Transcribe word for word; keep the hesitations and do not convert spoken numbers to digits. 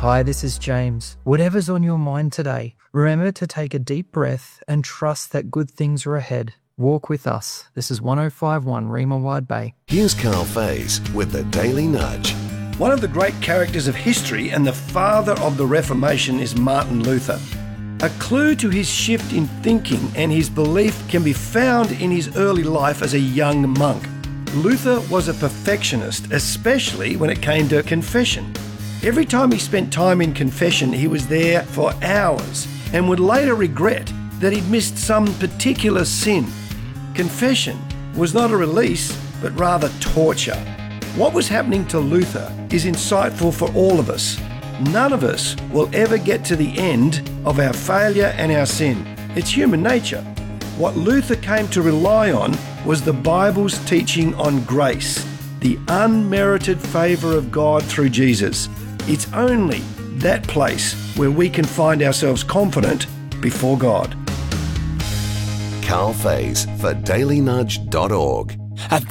Hi, this is James. Whatever's on your mind today, remember to take a deep breath and trust that good things are ahead. Walk with us. This is one oh five point one Rima Wide Bay. Here's Carl Faze with the Daily Nudge. One of the great characters of history and the father of the Reformation is Martin Luther. A clue to his shift in thinking and his belief can be found in his early life as a young monk. Luther was a perfectionist, especially when it came to confession. Every time he spent time in confession, he was there for hours and would later regret that he'd missed some particular sin. Confession was not a release, but rather torture. What was happening to Luther is insightful for all of us. None of us will ever get to the end of our failure and our sin. It's human nature. What Luther came to rely on was the Bible's teaching on grace, the unmerited favour of God through Jesus. It's only that place where we can find ourselves confident before God. Carl Faze for daily nudge dot org. At